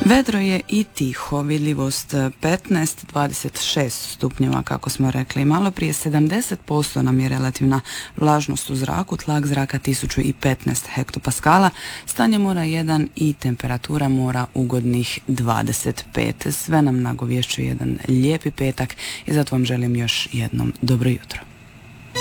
Vedro je i tiho, vidljivost 15-26 stupnjeva kako smo rekli malo prije, 70% nam je relativna vlažnost u zraku, tlak zraka 1015 hektopaskala, stanje mora 1 i temperatura mora ugodnih 25. Sve nam nagovješćuje jedan lijepi petak i zato vam želim još jednom dobro jutro.